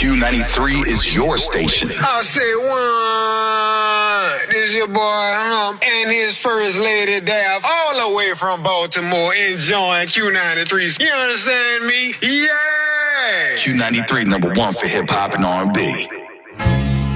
Q93 is your station. I say one. This your boy Hump and his first lady Dav, all the way from Baltimore, enjoying Q93. You understand me? Yeah. Q93, number one for hip hop and R&B.